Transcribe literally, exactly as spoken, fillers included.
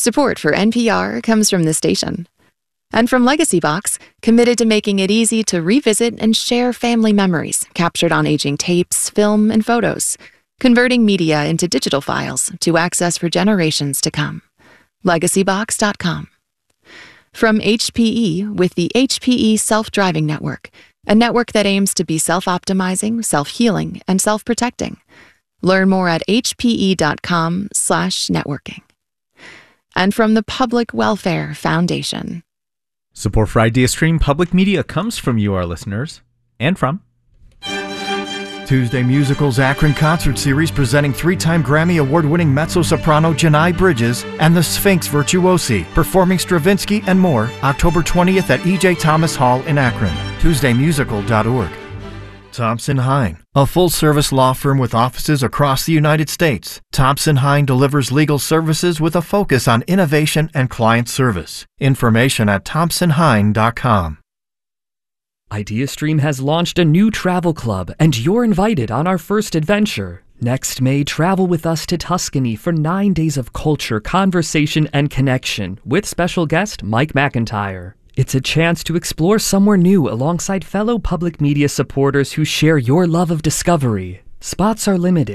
Support for N P R comes from this station. And from Legacy Box, committed to making it easy to revisit and share family memories captured on aging tapes, film, and photos, converting media into digital files to access for generations to come. legacy box dot com. From H P E with the H P E Self-Driving Network, a network that aims to be self-optimizing, self-healing, and self-protecting. Learn more at h p e dot com slash networking. And from the Public Welfare Foundation. Support for IdeaStream Public Media comes from you, our listeners, and from Tuesday Musicals Akron Concert Series presenting three-time Grammy Award-winning mezzo-soprano Janai Bridges and the Sphinx Virtuosi, performing Stravinsky and more, October twentieth at E J Thomas Hall in Akron. tuesday musical dot org. Thompson Hine, a full-service law firm with offices across the United States. Thompson Hine delivers legal services with a focus on innovation and client service. Information at thompson hine dot com. IdeaStream has launched a new travel club, and you're invited on our first adventure. Next May, travel with us to Tuscany for nine days of culture, conversation, and connection with special guest Mike McIntyre. It's a chance to explore somewhere new alongside fellow public media supporters who share your love of discovery. Spots are limited.